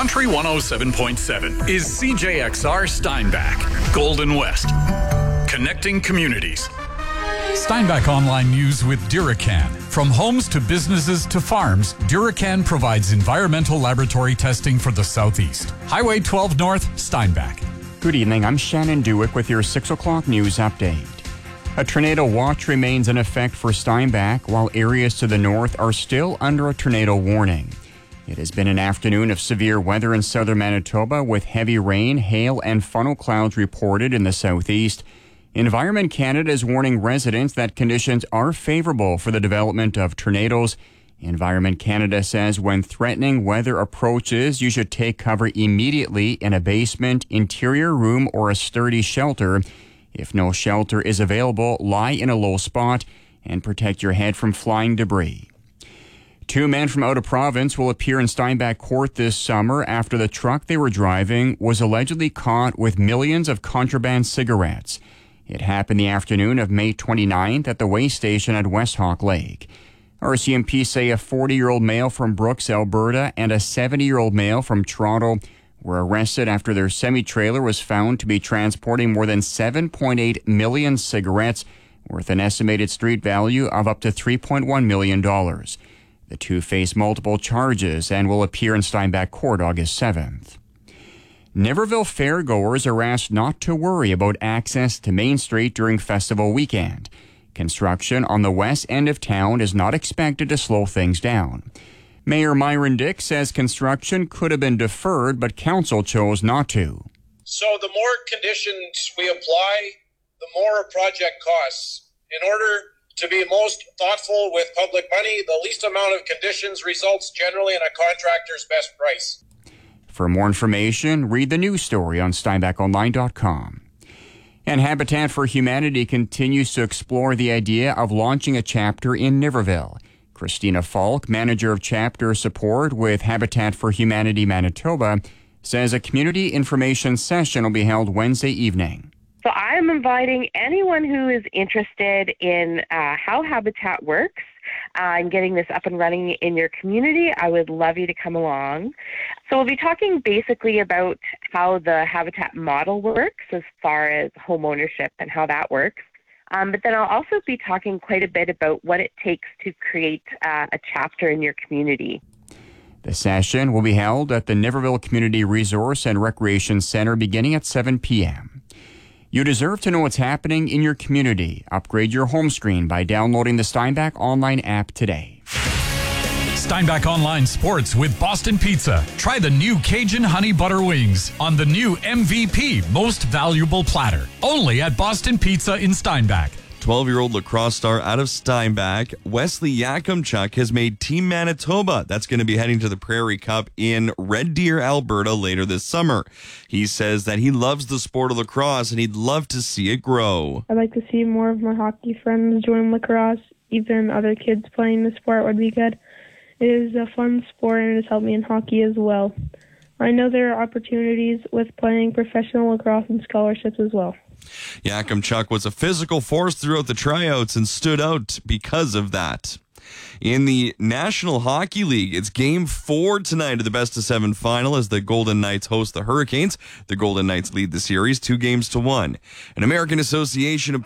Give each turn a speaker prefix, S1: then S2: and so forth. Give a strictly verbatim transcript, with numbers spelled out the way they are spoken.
S1: Country one oh seven point seven is C J X R Steinbach, Golden West. Connecting communities.
S2: Steinbach Online News with Duracan. From homes to businesses to farms, Duracan provides environmental laboratory testing for the Southeast. Highway twelve North, Steinbach.
S3: Good evening, I'm Shannon Dewick with your six o'clock news update. A tornado watch remains in effect for Steinbach, while areas to the north are still under a tornado warning. It has been an afternoon of severe weather in southern Manitoba with heavy rain, hail, and funnel clouds reported in the southeast. Environment Canada is warning residents that conditions are favorable for the development of tornadoes. Environment Canada says when threatening weather approaches, you should take cover immediately in a basement, interior room, or a sturdy shelter. If no shelter is available, lie in a low spot and protect your head from flying debris. Two men from out of province will appear in Steinbach court this summer after the truck they were driving was allegedly caught with millions of contraband cigarettes. It happened the afternoon of May twenty-ninth at the weigh station at West Hawk Lake. R C M P say a forty-year-old male from Brooks, Alberta, and a seventy-year-old male from Toronto were arrested after their semi-trailer was found to be transporting more than seven point eight million cigarettes, worth an estimated street value of up to three point one million dollars. The two face multiple charges and will appear in Steinbach court August seventh. Niverville fairgoers are asked not to worry about access to Main Street during festival weekend. Construction on the west end of town is not expected to slow things down. Mayor Myron Dick says construction could have been deferred, but council chose not to.
S4: So the more conditions we apply, the more a project costs. In order to be most thoughtful with public money, the least amount of conditions results generally in a contractor's best price.
S3: For more information, read the news story on steinbach online dot com. And Habitat for Humanity continues to explore the idea of launching a chapter in Niverville. Christina Falk, manager of chapter support with Habitat for Humanity Manitoba, says a community information session will be held Wednesday evening.
S5: So I'm inviting anyone who is interested in uh, how Habitat works uh, and getting this up and running in your community. I would love you to come along. So we'll be talking basically about how the Habitat model works as far as home ownership and how that works. Um, but then I'll also be talking quite a bit about what it takes to create uh, a chapter in your community.
S3: The session will be held at the Niverville Community Resource and Recreation Center beginning at seven p.m. You deserve to know what's happening in your community. Upgrade your home screen by downloading the Steinbach Online app today.
S2: Steinbach Online Sports with Boston Pizza. Try the new Cajun Honey Butter Wings on the new M V P Most Valuable Platter. Only at Boston Pizza in Steinbach.
S6: twelve-year-old lacrosse star out of Steinbach, Wesley Yakimchuk, has made Team Manitoba. That's going to be heading to the Prairie Cup in Red Deer, Alberta later this summer. He says that he loves the sport of lacrosse and he'd love to see it grow.
S7: I'd like to see more of my hockey friends join lacrosse. Even other kids playing the sport would be good. It is a fun sport and it has helped me in hockey as well. I know there are opportunities with playing professional lacrosse and scholarships as well.
S6: Yakimchuk was a physical force throughout the tryouts and stood out because of that. In the National Hockey League, it's game four tonight of the best of seven final as the Golden Knights host the Hurricanes. The Golden Knights lead the series two games to one. An American Association of